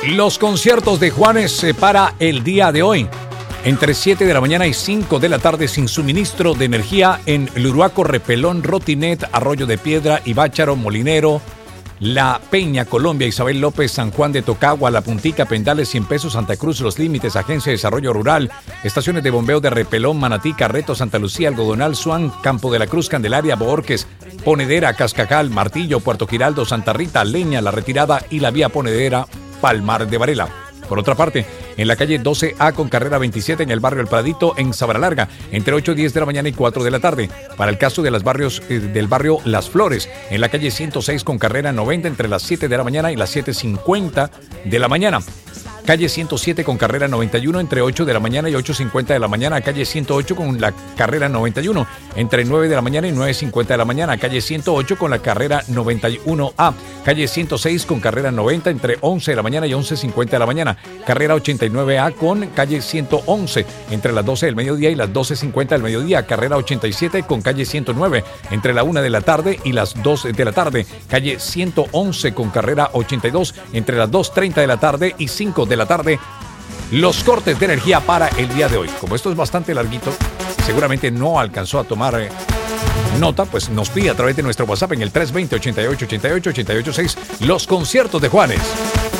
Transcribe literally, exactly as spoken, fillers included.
Los conciertos de Juanes eh, para el día de hoy. Entre siete de la mañana y cinco de la tarde sin suministro de energía en Luruaco, Repelón, Rotinet, Arroyo de Piedra, Ibácharo, Molinero, La Peña, Colombia, Isabel López, San Juan de Tocagua, La Puntica, Pendales, cien pesos, Santa Cruz, Los Límites, Agencia de Desarrollo Rural, estaciones de bombeo de Repelón, Manatí, Carreto, Santa Lucía, Algodonal, Suán, Campo de la Cruz, Candelaria, Boorques, Ponedera, Cascacal, Martillo, Puerto Giraldo, Santa Rita, Leña, La Retirada y la vía Ponedera, Palmar de Varela. Por otra parte, en la calle doce A con carrera veintisiete en el barrio El Pradito, en Sabana Larga, entre ocho y diez de la mañana y cuatro de la tarde. Para el caso de los barrios eh, del barrio Las Flores, en la calle ciento seis con carrera noventa entre las siete de la mañana y las siete cincuenta de la mañana. Calle ciento siete con carrera noventa y uno entre ocho de la mañana y ocho cincuenta de la mañana. Calle ciento ocho con la carrera noventa y uno entre nueve de la mañana y nueve cincuenta de la mañana. Calle ciento ocho con la carrera noventa y uno A. Calle ciento seis con carrera noventa entre once de la mañana y once cincuenta de la mañana. Carrera ochenta y nueve A con calle ciento once entre las doce del mediodía y las doce cincuenta del mediodía. Carrera ochenta y siete con calle ciento nueve entre la una de la tarde y las dos de la tarde. Calle ciento once con carrera ochenta y dos entre las dos treinta de la tarde y cinco de la tarde. Los cortes de energía para el día de hoy. Como esto es bastante larguito, seguramente no alcanzó a tomar eh, nota, pues nos pide a través de nuestro WhatsApp en el tres veinte, ochenta y ocho, ochenta y ocho, ochenta y ocho seis los conciertos de Juanes.